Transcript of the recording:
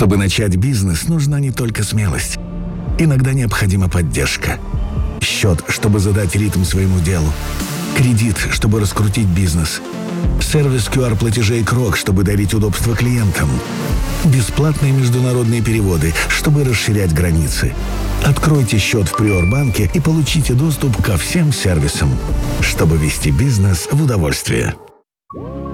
Чтобы начать бизнес, нужна не только смелость. Иногда необходима поддержка. Счет, чтобы задать ритм своему делу. Кредит, чтобы раскрутить бизнес. Сервис QR-платежей Крок, чтобы дарить удобство клиентам. Бесплатные международные переводы, чтобы расширять границы. Откройте счет в Приорбанке и получите доступ ко всем сервисам, чтобы вести бизнес в удовольствие.